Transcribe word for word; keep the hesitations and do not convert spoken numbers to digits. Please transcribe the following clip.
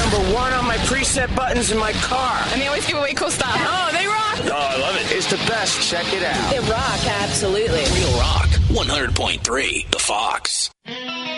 number one on my preset buttons in my car. And they always give away cool stuff. Oh, they rock. Oh, I love it. It's the best. Check it out. They rock, absolutely. Real Rock, one hundred point three, The Fox.